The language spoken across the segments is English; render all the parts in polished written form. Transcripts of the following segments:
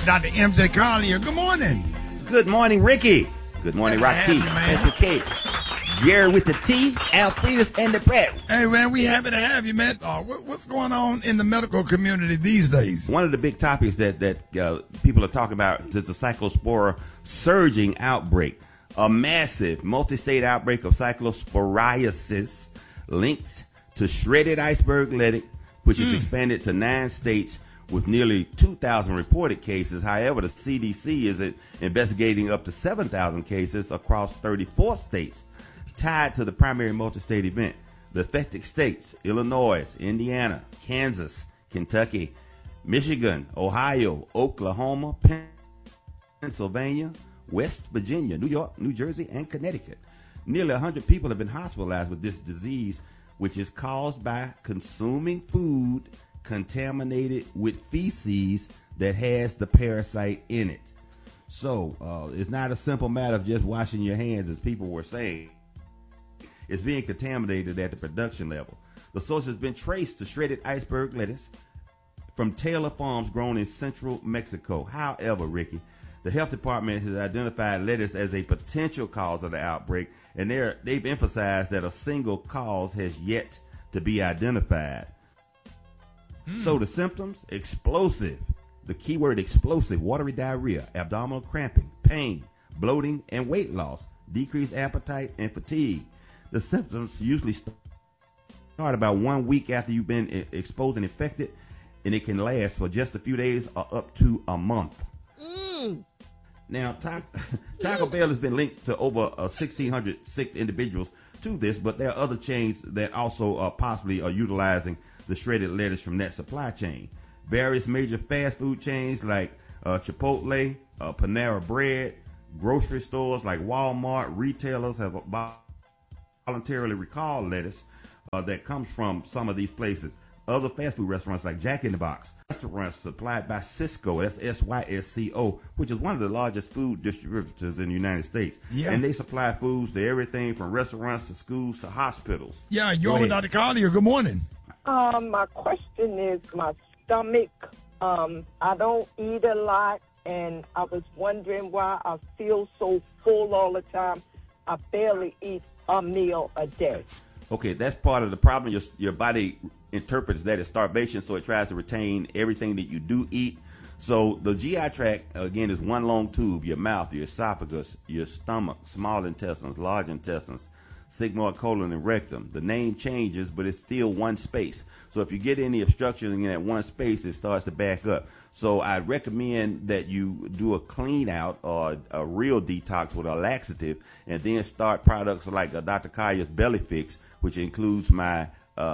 Dr. MJ Collier. Good morning. Good morning, Ricky. Good morning, Rock T, Spencer K, Gary with the T, Alfredus, and the Pratt. Hey, man, we happy to have you, man. What's going on in the medical community these days? One of the big topics that people are talking about is the cyclospora surging outbreak. A massive multi-state outbreak of cyclosporiasis linked to shredded iceberg lettuce, which is expanded to 9 states with nearly 2,000 reported cases. However, the CDC is investigating up to 7,000 cases across 34 states tied to the primary multi-state event. The affected states: Illinois, Indiana, Kansas, Kentucky, Michigan, Ohio, Oklahoma, Pennsylvania, West Virginia, New York, New Jersey, and Connecticut. Nearly 100 people have been hospitalized with this disease, which is caused by consuming food contaminated with feces that has the parasite in it. So it's not a simple matter of just washing your hands, as people were saying. It's being contaminated at the production level. The source has been traced to shredded iceberg lettuce from Taylor Farms grown in central Mexico. However, Ricky, the health department has identified lettuce as a potential cause of the outbreak, and they've emphasized that a single cause has yet to be identified. So the symptoms: explosive, the keyword explosive, watery diarrhea, abdominal cramping, pain, bloating, and weight loss, decreased appetite, and fatigue. The symptoms usually start about 1 week after you've been exposed and infected, and it can last for just a few days or up to a month. Now, Taco Bell has been linked to over 1,600 sick individuals to this, but there are other chains that also possibly are utilizing the shredded lettuce from that supply chain. Various major fast food chains like Chipotle, Panera Bread, grocery stores like Walmart, retailers have voluntarily recalled lettuce that comes from some of these places. Other fast food restaurants like Jack in the Box, restaurants supplied by Sysco, that's Sysco, which is one of the largest food distributors in the United States. Yeah. And they supply foods to everything from restaurants to schools to hospitals. Yeah, you're with Dr. Collier. Good morning. My question is my stomach. I don't eat a lot, and I was wondering why I feel so full all the time. I barely eat a meal a day. Okay, that's part of the problem. Your body interprets that as starvation, so it tries to retain everything that you do eat. So the GI tract, again, is one long tube: your mouth, your esophagus, your stomach, small intestines, large intestines, sigmoid colon, and rectum. The name changes, but it's still one space. So if you get any obstruction in that one space, it starts to back up. So I recommend that you do a clean out or a real detox with a laxative, and then start products like Dr. Collier's Belly Fix, which includes my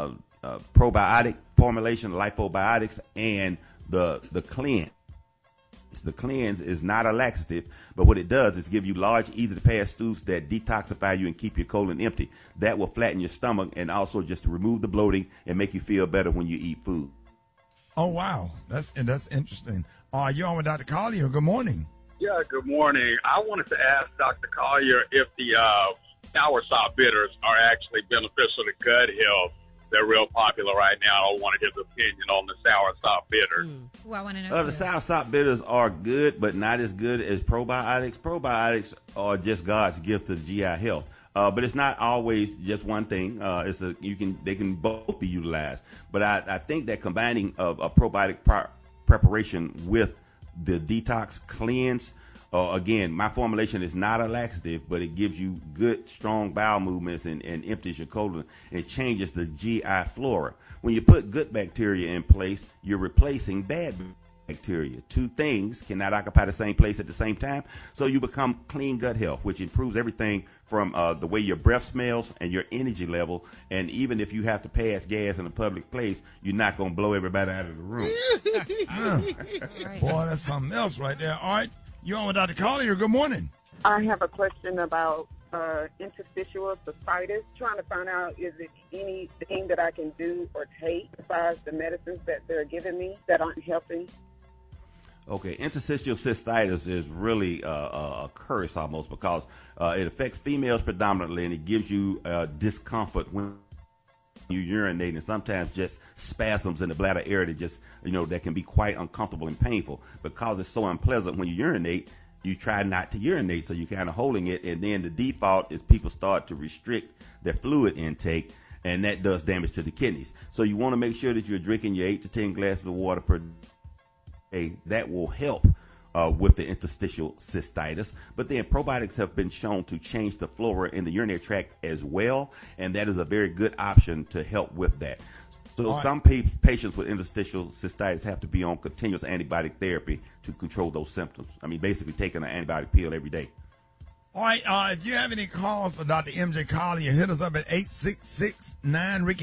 probiotic formulation, Lipobiotics, and the cleanse. The cleanse is not a laxative, but what it does is give you large, easy-to-pass stools that detoxify you and keep your colon empty. That will flatten your stomach and also just remove the bloating and make you feel better when you eat food. Oh, wow. That's interesting. You're on with Dr. Collier. Good morning. Yeah, good morning. I wanted to ask Dr. Collier if the soursop bitters are actually beneficial to gut health. They're real popular right now. I want his opinion on the soursop bitters. Well, I want to know. The soursop bitters are good, but not as good as probiotics. Probiotics are just God's gift to GI health. But it's not always just one thing. They can both be utilized. But I think that combining a probiotic preparation with the detox cleanse, again, my formulation is not a laxative, but it gives you good, strong bowel movements and empties your colon and changes the GI flora. When you put good bacteria in place, you're replacing bad bacteria. Two things cannot occupy the same place at the same time, so you become clean gut health, which improves everything from the way your breath smells and your energy level. And even if you have to pass gas in a public place, you're not going to blow everybody out of the room. Boy, that's something else right there. All right. You're on with Dr. Collier. Good morning. I have a question about interstitial cystitis. Trying to find out, is it anything that I can do or take besides the medicines that they're giving me that aren't helping? Okay, interstitial cystitis is really a curse almost, because it affects females predominantly, and it gives you discomfort when you urinate, and sometimes just spasms in the bladder area that just, that can be quite uncomfortable and painful. Because it's so unpleasant when you urinate, you try not to urinate, so you're kind of holding it, and then the default is people start to restrict their fluid intake, and that does damage to the kidneys. So you want to make sure that you're drinking your 8 to 10 glasses of water per day. That will help with the interstitial cystitis. But then probiotics have been shown to change the flora in the urinary tract as well, and that is a very good option to help with that. So some patients with interstitial cystitis have to be on continuous antibiotic therapy to control those symptoms. I mean, basically taking an antibiotic pill every day. All right, if you have any calls for Dr. M.J. Collier, hit us up at 866-9-RICKY,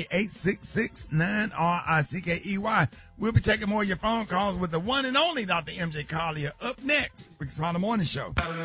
866-9-RICKEY. We'll be taking more of your phone calls with the one and only Dr. M.J. Collier up next. Rickey Smiley Morning Show.